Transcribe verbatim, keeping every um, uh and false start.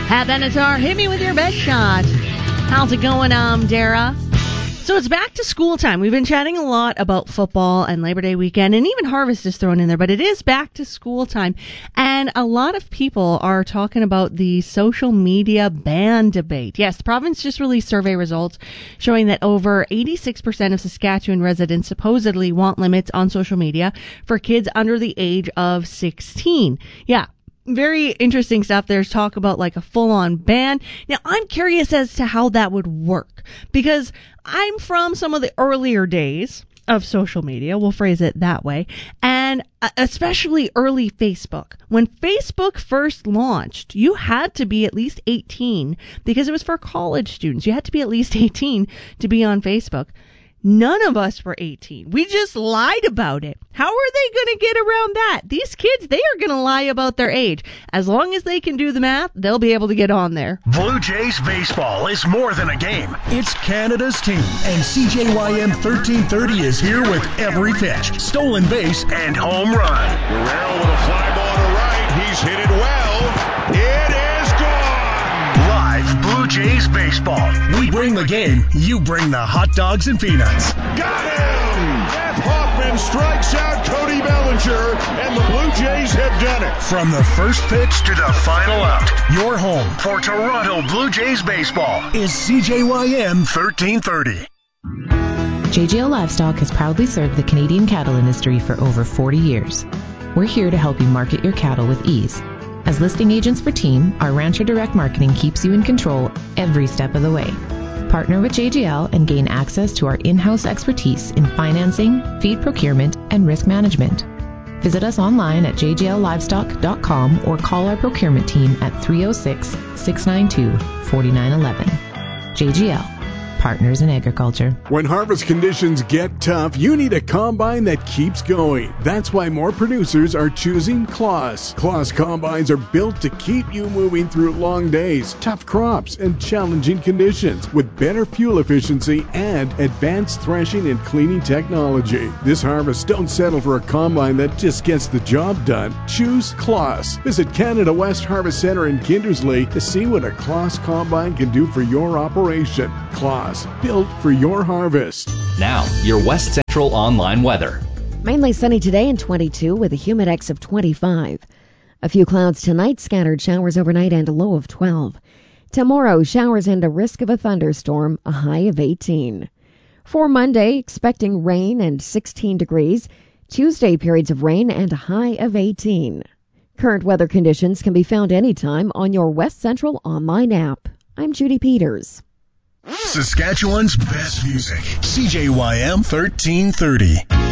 Pat Benatar, hit me with your best shot. How's it going, um, Dara? So it's back to school time. We've been chatting a lot about football and Labor Day weekend, and even Harvest is thrown in there, but it is back to school time. And a lot of people are talking about the social media ban debate. Yes, the province just released survey results showing that over eighty-six percent of Saskatchewan residents supposedly want limits on social media for kids under the age of sixteen. Yeah. Very interesting stuff. There's talk about like a full-on ban. Now, I'm curious as to how that would work because I'm from some of the earlier days of social media. We'll phrase it that way. And especially early Facebook. When Facebook first launched, you had to be at least eighteen because it was for college students. You had to be at least eighteen to be on Facebook. None of us were eighteen. We just lied about it. How are they going to get around that? These kids, they are going to lie about their age. As long as they can do the math, they'll be able to get on there. Blue Jays baseball is more than a game. It's Canada's team. And C J Y M thirteen thirty is here with every pitch, stolen base, and home run. Guerrero with a fly ball to right. He's hit it well. It is gone. Live Blue Jays baseball. We bring the game. You bring the hot dogs and peanuts. Got him! Jeff Hoffman strikes out Cody Bellinger, and the Blue Jays have done it. From the first pitch to the final out, your home for Toronto Blue Jays baseball is C J Y M thirteen thirty. J J L Livestock has proudly served the Canadian cattle industry for over forty years. We're here to help you market your cattle with ease. As listing agents for Team, our Rancher Direct Marketing keeps you in control every step of the way. Partner with J J L and gain access to our in-house expertise in financing, feed procurement, and risk management. Visit us online at j j l livestock dot com or call our procurement team at three oh six, six nine two, four nine one one. J J L, Partners in Agriculture. When harvest conditions get tough, you need a combine that keeps going. That's why more producers are choosing Claas. Claas combines are built to keep you moving through long days, tough crops, and challenging conditions with better fuel efficiency and advanced threshing and cleaning technology. This harvest, don't settle for a combine that just gets the job done. Choose Claas. Visit Canada West Harvest Centre in Kindersley to see what a Claas combine can do for your operation. Claas, built for your harvest. Now, your West Central online weather. Mainly sunny today and twenty-two with a humidex of twenty-five. A few clouds tonight, scattered showers overnight and a low of twelve. Tomorrow, showers and a risk of a thunderstorm, a high of eighteen. For Monday, expecting rain and sixteen degrees. Tuesday, periods of rain and a high of eighteen. Current weather conditions can be found anytime on your West Central online app. I'm Judy Peters. Saskatchewan's best music. C J Y M thirteen thirty.